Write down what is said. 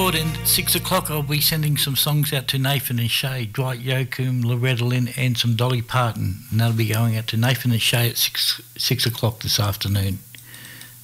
Lord, and 6 o'clock I'll be sending some songs out to Nathan and Shay, Dwight Yoakam, Loretta Lynn and some Dolly Parton, and that'll be going out to Nathan and Shay at 6 o'clock this afternoon.